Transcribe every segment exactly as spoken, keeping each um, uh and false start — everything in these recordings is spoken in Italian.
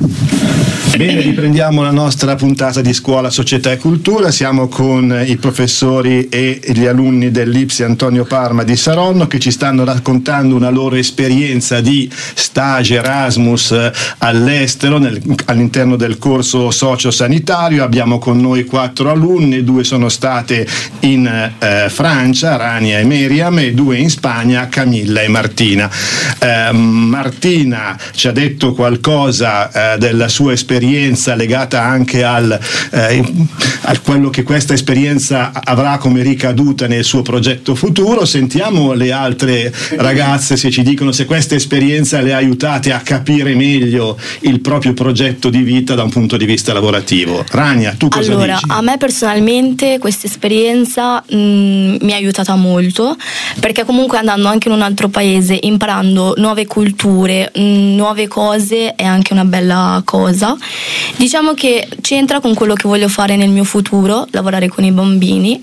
Bene, riprendiamo la nostra puntata di Scuola, Società e Cultura. Siamo con i professori e gli alunni dell'I P S I Antonio Parma di Saronno, che ci stanno raccontando una loro esperienza di stage Erasmus all'estero nel, all'interno del corso socio-sanitario. Abbiamo con noi quattro alunne, due sono state in eh, Francia, Rania e Meriam, e due in Spagna, Camilla e Martina. Eh, Martina ci ha detto qualcosa eh, della sua esperienza legata anche al, eh, a quello che questa esperienza avrà come ricaduta nel suo progetto futuro. Sentiamo le altre ragazze se ci dicono se questa esperienza le ha aiutate a capire meglio il proprio progetto di vita da un punto di vista lavorativo. Rania, tu cosa allora, dici? A me personalmente questa esperienza mh, mi ha aiutata molto, perché comunque andando anche in un altro paese, imparando nuove culture, mh, nuove cose, è anche una bella cosa. Diciamo che c'entra con quello che voglio fare nel mio futuro, lavorare con i bambini,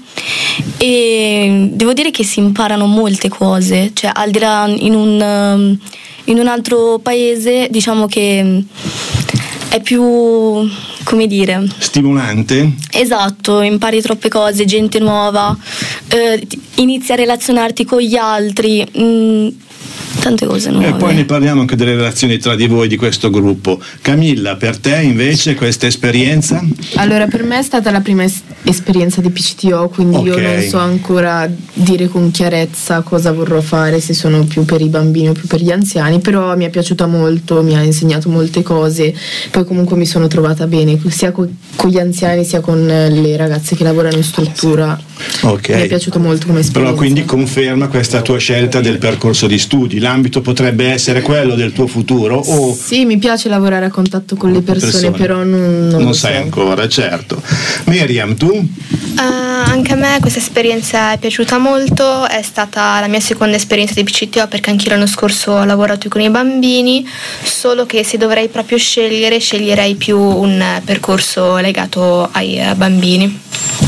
e devo dire che si imparano molte cose, cioè al di là in un, in un altro paese, diciamo che è più, come dire, stimolante. Esatto, impari troppe cose, gente nuova, eh, inizi a relazionarti con gli altri, mh, tante cose nuove. E poi ne parliamo anche delle relazioni tra di voi, di questo gruppo. Camilla, per te invece questa esperienza? Allora, per me è stata la prima es- esperienza di P C T O, quindi okay. Io non so ancora dire con chiarezza cosa vorrò fare, se sono più per i bambini o più per gli anziani, però mi è piaciuta molto, mi ha insegnato molte cose, poi comunque mi sono trovata bene sia co- con gli anziani sia con le ragazze che lavorano in struttura. Okay. Mi è piaciuto molto come esperienza. Però quindi conferma questa tua scelta del percorso di studi. L'ambito potrebbe essere quello del tuo futuro? O sì, mi piace lavorare a contatto con le persone, persone. però non, non, non sai so. ancora, certo. Meriam, tu? Uh, anche a me questa esperienza è piaciuta molto, è stata la mia seconda esperienza di P C T O, perché anche l'anno scorso ho lavorato con i bambini, solo che se dovrei proprio scegliere, sceglierei più un percorso legato ai bambini.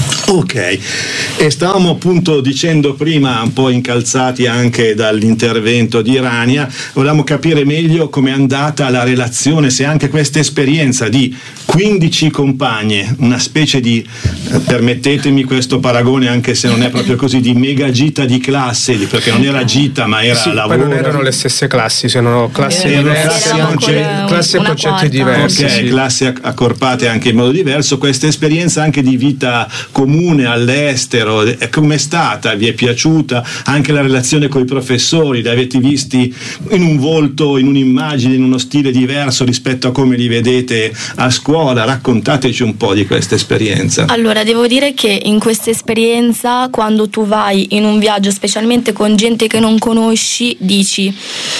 Ok, e stavamo appunto dicendo prima, un po' incalzati anche dall'intervento di Rania, volevamo capire meglio com'è andata la relazione, se anche questa esperienza di quindici compagne, una specie di, eh, permettetemi questo paragone anche se non è proprio così, di mega gita di classe, perché non era gita ma era sì, lavoro. Ma non erano le stesse classi, sono classi eh, diverse, conce- classi e concetti diversi. Ok, sì. Classi accorpate anche in modo diverso. Questa esperienza anche di vita comune all'estero, com'è stata? Vi è piaciuta? Anche la relazione con i professori, li avete visti in un volto, in un'immagine, in uno stile diverso rispetto a come li vedete a scuola? Raccontateci un po' di questa esperienza. Allora, devo dire che in questa esperienza, quando tu vai in un viaggio, specialmente con gente che non conosci, dici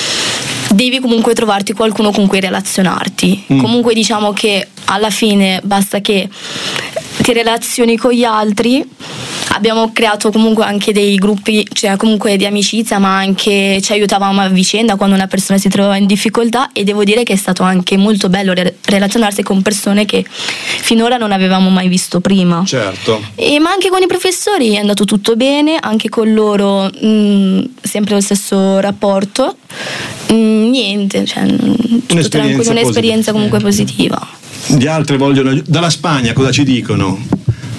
devi comunque trovarti qualcuno con cui relazionarti. Mm. Comunque diciamo che alla fine basta che ti relazioni con gli altri. Abbiamo creato comunque anche dei gruppi, cioè comunque di amicizia, ma anche ci aiutavamo a vicenda quando una persona si trovava in difficoltà, e devo dire che è stato anche molto bello re- relazionarsi con persone che finora non avevamo mai visto prima. Certo. E, ma anche con i professori è andato tutto bene, anche con loro mh, sempre lo stesso rapporto. Mh, niente, cioè tutto tranquillo, un'esperienza comunque positiva. Gli altri vogliono, dalla Spagna cosa ci dicono?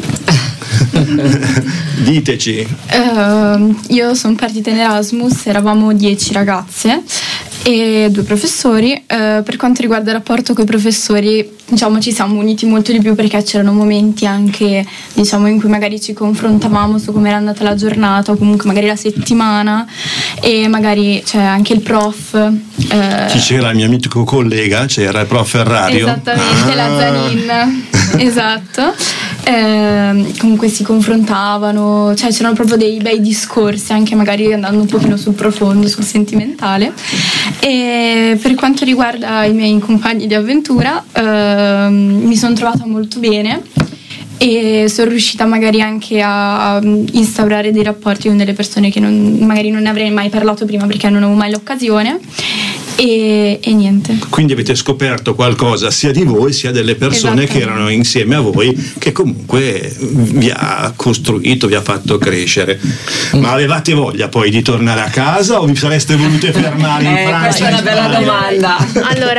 Diteci. Uh, io sono partita in Erasmus, eravamo dieci ragazze e due professori. Uh, per quanto riguarda il rapporto con i professori, diciamo ci siamo uniti molto di più, perché c'erano momenti anche, diciamo, in cui magari ci confrontavamo su come era andata la giornata o comunque magari la settimana, e magari c'è anche il prof. Uh, Chi c'era? Il mio amico collega, c'era il prof Ferrario. Esattamente, ah. la Zanin. Esatto. Eh, comunque si confrontavano, cioè c'erano proprio dei bei discorsi, anche magari andando un pochino sul profondo, sul sentimentale. E per quanto riguarda i miei compagni di avventura, eh, mi sono trovata molto bene e sono riuscita magari anche a instaurare dei rapporti con delle persone che non, magari non ne avrei mai parlato prima, perché non avevo mai l'occasione. E, e niente. Quindi avete scoperto qualcosa sia di voi sia delle persone che erano insieme a voi, che comunque vi ha costruito, vi ha fatto crescere. Ma avevate voglia poi di tornare a casa o vi sareste volute fermare in eh, Francia? Questa è una bella domanda. Allora,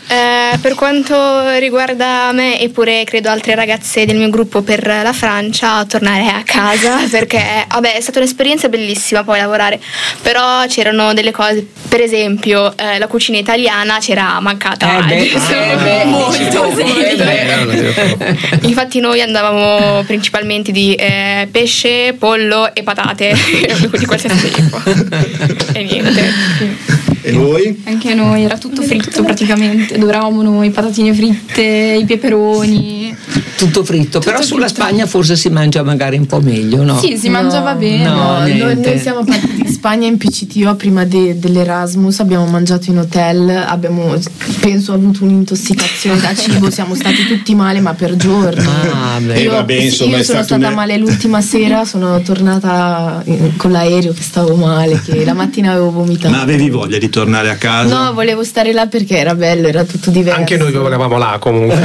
Eh, per quanto riguarda me e pure credo altre ragazze del mio gruppo per la Francia, tornare a casa perché vabbè è stata un'esperienza bellissima poi lavorare, però c'erano delle cose, per esempio eh, la cucina italiana c'era mancata eh beh, eh beh, molto sì. Infatti noi andavamo principalmente di eh, pesce, pollo e patate di qualsiasi tipo e niente. E voi? Anche noi, era tutto fritto praticamente, adoravamo noi, patatine fritte, i peperoni. Tutto fritto, tutto però fritto. Sulla Spagna forse si mangia magari un po' meglio, no? Sì, si no, mangiava bene. No, no noi, noi siamo partiti in Spagna in P C T O prima de, dell'Erasmus, abbiamo mangiato in hotel, abbiamo penso avuto un'intossicazione da cibo, siamo stati tutti male ma per giorni. Ah, beh. Io, vabbè, insomma, io sono stata un... male l'ultima sera, sono tornata con l'aereo che stavo male, che la mattina avevo vomitato. Ma avevi voglia di tornare a casa? No, volevo stare là perché era bello, era tutto diverso. Anche noi volevamo là comunque.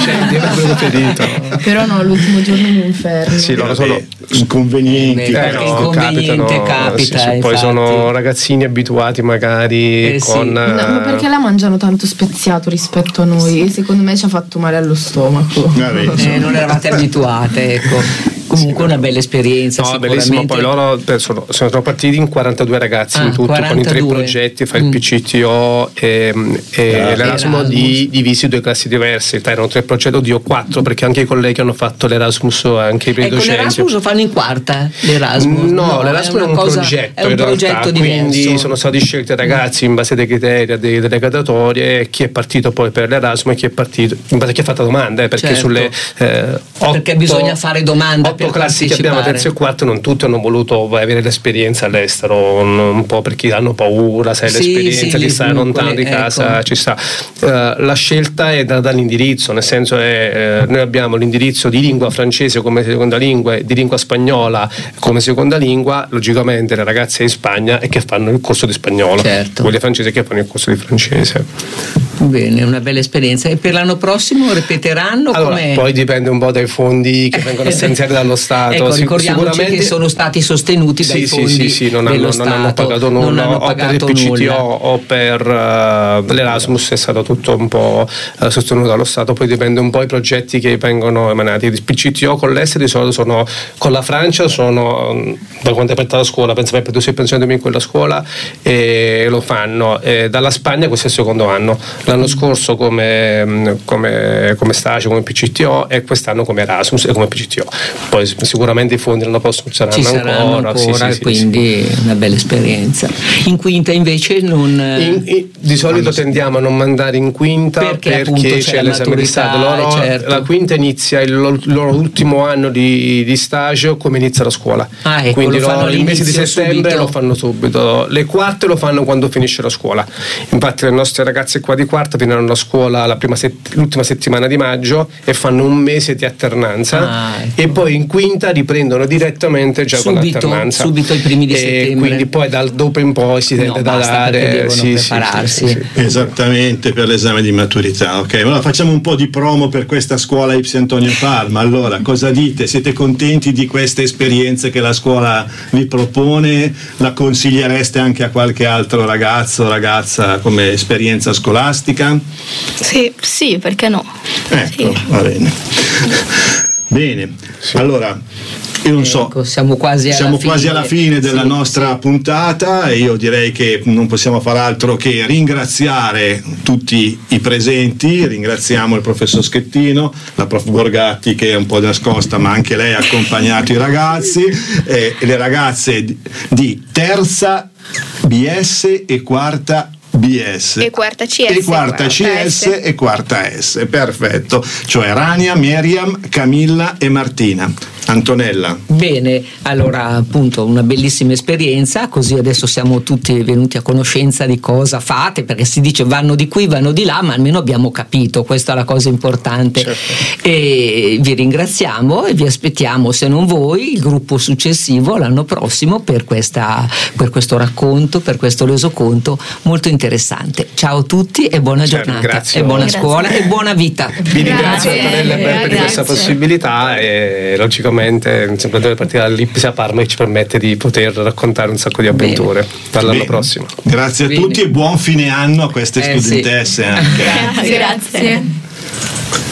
Però no, l'ultimo giorno in inferno. Sì, loro sono inconvenienti. Eh, no, inconveniente capitano, capita. Sì, sì, poi sono ragazzini abituati magari eh, con. Sì. No, ma perché la mangiano tanto speziato rispetto a noi? E secondo me ci ha fatto male allo stomaco. Eh, non eravate abituate, ecco. Comunque una bella esperienza. No, bellissimo. Poi loro sono, sono partiti in quarantadue ragazzi ah, in tutto, quarantadue. Con i tre progetti, fa il mm. P C T O e, e ah, l'Erasmus di, divisi in due classi diverse. Erano tre progetti, oddio quattro, perché anche i colleghi hanno fatto l'Erasmus, anche i ecco, docenti. L'Erasmus lo fanno in quarta? L'Erasmus? No, no l'Erasmus è, è un cosa, progetto, è un in progetto realtà, diverso. Quindi sono stati scelti ragazzi in base ai criteri dei, delle graduatorie, chi è partito poi per l'Erasmus e chi è partito in base a chi ha fatto domande, eh, perché certo. sulle eh, otto, perché bisogna fare domande otto classi che abbiamo terzo e quarto, non tutti hanno voluto avere l'esperienza all'estero, un, un po' perché hanno paura, sai, sì, l'esperienza sì, di stare lontano di casa, ecco. Ci sta. Uh, la scelta è data dall'indirizzo, nel senso è uh, noi abbiamo l'indirizzo di lingua francese come seconda lingua e di lingua spagnola come seconda lingua, logicamente le ragazze in Spagna e che fanno il corso di spagnolo, certo. Quelle francesi che fanno il corso di francese. Bene, una bella esperienza. E per l'anno prossimo ripeteranno? Allora, com'è? Poi dipende un po' dai fondi che vengono stanziati dallo Stato. Ecco, ricordiamoci sicuramente che sono stati sostenuti sì, dai sì, fondi sì, sì, non, hanno, non hanno pagato nulla, non hanno o pagato per il P C T O nulla. o per uh, l'Erasmus è stato tutto un po' uh, sostenuto dallo Stato. Poi dipende un po' i progetti che vengono emanati. Il P C T O con l'estero di solito sono, con la Francia sono, da quando è aperta la scuola, penso che tu sei pensato in quella scuola, e lo fanno. E dalla Spagna questo è il secondo anno, l'anno scorso come, come, come stage, come P C T O, e quest'anno come Erasmus e come P C T O. Poi sicuramente i fondi l'anno prossimo saranno, ci saranno ancora, ancora sì, sì, quindi sì. Una bella esperienza. In quinta invece non in, in, di solito tendiamo a non mandare in quinta perché, perché appunto, c'è, c'è l'esame di Stato. Loro, certo. La quinta inizia il loro, il loro ultimo anno di, di stage come inizia la scuola, ah, ecco, quindi loro il mese di settembre subito. Lo fanno subito, le quarte lo fanno quando finisce la scuola. Infatti le nostre ragazze qua di quarta finiranno la scuola la prima set, l'ultima settimana di maggio e fanno un mese di alternanza, ah, ecco. E poi in quinta riprendono direttamente già subito, con l'alternanza subito i primi di e settembre, quindi poi dal dopo in poi si tende no, da dare sì, prepararsi sì, sì, sì. Esattamente, per l'esame di maturità. Ok, allora facciamo un po' di promo per questa scuola Ipsi Antonio Parma. Allora, cosa dite? Siete contenti di queste esperienze che la scuola vi propone? La consigliereste anche a qualche altro ragazzo o ragazza come esperienza scolastica? Sì, sì, perché no? Ecco, sì. Va bene. Bene, sì. Allora io non so, ecco, siamo quasi alla siamo fine, quasi alla fine della sì, nostra sì. puntata, e io direi che non possiamo far altro che ringraziare tutti i presenti. Ringraziamo il professor Schettino, la prof Borgatti che è un po' nascosta, ma anche lei ha accompagnato i ragazzi e le ragazze di terza B S e quarta B S e quarta C S e quarta C S e quarta S, perfetto, cioè Rania, Miriam, Camilla e Martina. Antonella. Bene, allora appunto una bellissima esperienza, così adesso siamo tutti venuti a conoscenza di cosa fate, perché si dice vanno di qui, vanno di là, ma almeno abbiamo capito, questa è la cosa importante. Certo. E vi ringraziamo e vi aspettiamo, se non voi, il gruppo successivo l'anno prossimo per, questa, per questo racconto, per questo resoconto molto interessante. Ciao a tutti e buona certo, giornata grazie. E buona grazie. Scuola e buona vita. Vi ringrazio Antonella per, per questa possibilità e logicamente sicuramente sempre deve partire dall'Ipsia Parma, che ci permette di poter raccontare un sacco di avventure. Dall'anno Bene. prossimo. Grazie a Bene. tutti e buon fine anno a queste Eh, studentesse sì. anche. Grazie. Grazie.